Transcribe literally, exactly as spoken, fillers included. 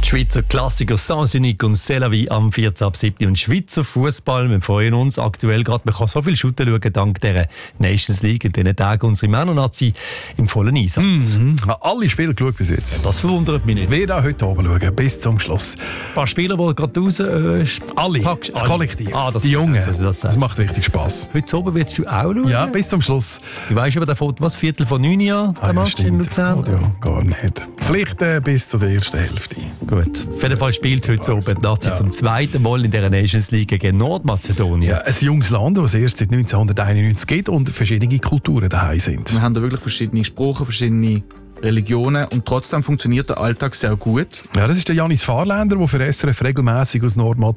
Schweizer Klassiker Saint-Unique und Selavi am vierzehn ab sieben und Schweizer Fußball. Wir freuen uns aktuell gerade. Man kann so viel Shooter schauen dank dieser Nations League. In diesen Tagen unsere Männer-Nazi im vollen Einsatz. Mhm. Alle Spiele geschaut bis jetzt. Das verwundert mich nicht. Wir auch heute oben schauen, bis zum Schluss. Ein paar Spieler, die gerade raus äh, Alle, packst. das Kollektiv, Ah, das, die Jungen. Das, das, das macht richtig Spass. Heute oben willst du auch schauen? Ja, bis zum Schluss. Du weißt aber, der fährt was, Viertel von neun Jahren, der Ah, ja, Match in stimmt, Luzern? das geht ja gar nicht. Vielleicht äh, bis zur ersten Hälfte. Gut, auf jeden Fall spielt heute Also, oben die Nazi ja. zum zweiten Mal in der Nations League gegen Nordmazedonien. Ja, ein junges Land, das es erst seit neunzehnhunderteinundneunzig gibt und verschiedene Kulturen daheim sind. Wir haben da wirklich verschiedene Sprachen, verschiedene Religionen und trotzdem funktioniert der Alltag sehr gut. Ja, das ist der Janis Fahrländer, der für S R F regelmässig aus Nordmazedonien